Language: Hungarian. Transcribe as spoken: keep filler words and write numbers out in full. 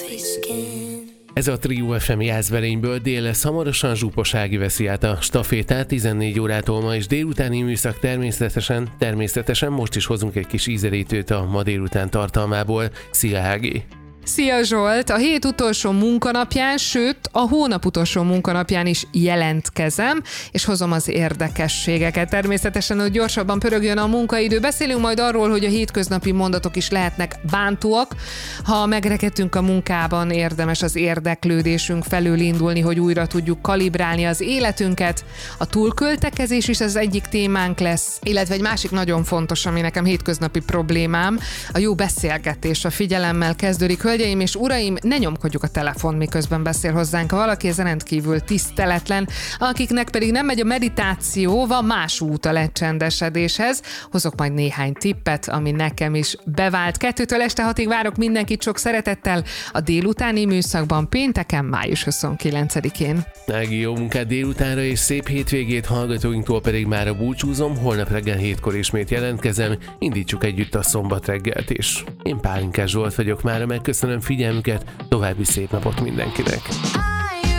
Ez a Trió ef em Jászberényből dél lesz, hamarosan Zsupos Ági veszi át a stafétát, tizennégy órától ma és délutáni műszak természetesen, természetesen most is hozunk egy kis ízelítőt a ma délután tartalmából. Szia Ági! Szia Zsolt! A hét utolsó munkanapján, sőt a hónap utolsó munkanapján is jelentkezem, és hozom az érdekességeket. Természetesen, hogy gyorsabban pörögjön a munkaidő. Beszélünk majd arról, hogy a hétköznapi mondatok is lehetnek bántóak. Ha megrekedtünk a munkában, érdemes az érdeklődésünk felől indulni, hogy újra tudjuk kalibrálni az életünket. A túlköltekezés is az egyik témánk lesz, illetve egy másik nagyon fontos, ami nekem hétköznapi problémám, a jó beszélgetés, a figyelemmel kezdődik. Hölgyeim és uraim, ne nyomkodjuk a telefon, miközben beszél hozzánk valaki, ez rendkívül tiszteletlen, akiknek pedig nem megy a meditáció, van más út a lecsendesedéshez. Hozok majd néhány tippet, ami nekem is bevált. Kettőtől este hatig várok mindenkit sok szeretettel a délutáni műszakban pénteken, május huszonkilencedikén. Ági, jó munkát délutánra és szép hétvégét, hallgatóinktól pedig már a búcsúzom, holnap reggel hétkor ismét jelentkezem, indítsuk együtt a szombat reggelt is. Én Pálinkás Zsolt vagyok, mára megköszönöm figyelmüket, további szép napot mindenkinek!